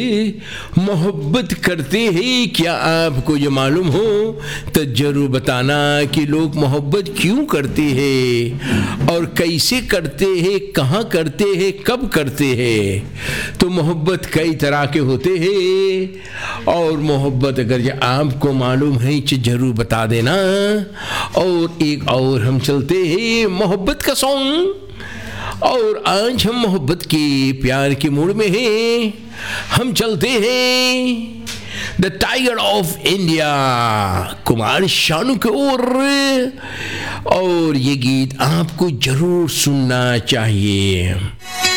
मोहब्बत करते हैं, क्या आपको ये मालूम हो तो जरूर बताना कि लोग मोहब्बत क्यों करते हैं और कैसे करते हैं, कहाँ करते हैं, कब करते हैं। तो मोहब्बत कई तरह के होते हैं और मोहब्बत अगर ये आपको मालूम है तो जरूर बता देना। और एक और हम चलते हैं मोहब्बत का सॉन्ग, और आज हम मोहब्बत के प्यार के मूड में हैं। हम चलते हैं the tiger of India Kumar Sanu की ओर, और ये गीत आपको जरूर सुनना चाहिए।